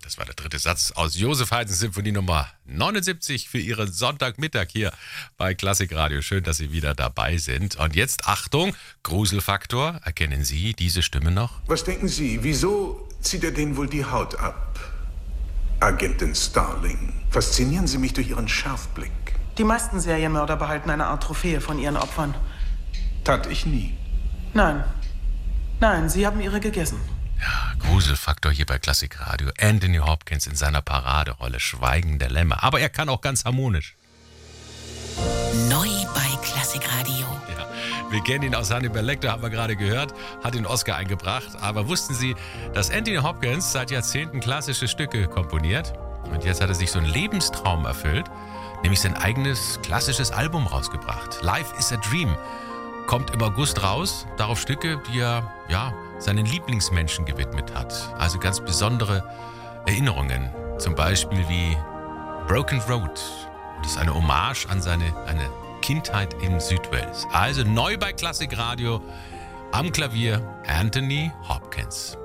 Das war der dritte Satz aus Josef Haydns Symphonie Nummer 79 für Ihren Sonntagmittag hier bei Klassikradio. Schön, dass Sie wieder dabei sind. Und jetzt Achtung, Gruselfaktor. Erkennen Sie diese Stimme noch? Was denken Sie, wieso zieht er denen wohl die Haut ab? Agentin Starling, faszinieren Sie mich durch Ihren Scharfblick. Die meisten Serienmörder behalten eine Art Trophäe von ihren Opfern. Tat ich nie. Nein. Nein, Sie haben ihre gegessen. Ja, Gruselfaktor hier bei Klassikradio. Anthony Hopkins in seiner Paraderolle Schweigen der Lämmer. Aber er kann auch ganz harmonisch. Neu bei Klassikradio. Ja, wir kennen ihn aus Hannibal Lecter, haben wir gerade gehört, hat den Oscar eingebracht. Aber wussten Sie, dass Anthony Hopkins seit Jahrzehnten klassische Stücke komponiert? Und jetzt hat er sich so einen Lebenstraum erfüllt, nämlich sein eigenes klassisches Album rausgebracht. Life is a Dream. Kommt im August raus, darauf Stücke, die er seinen Lieblingsmenschen gewidmet hat. Also ganz besondere Erinnerungen, zum Beispiel wie Broken Road. Das ist eine Hommage an eine Kindheit in Südwales. Also neu bei Klassikradio, am Klavier Anthony Hopkins.